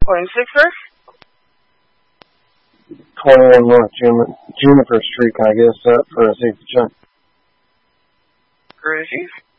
26 first? 21 North Juniper Street. Can I get a set for a safety check? Cruise Chief.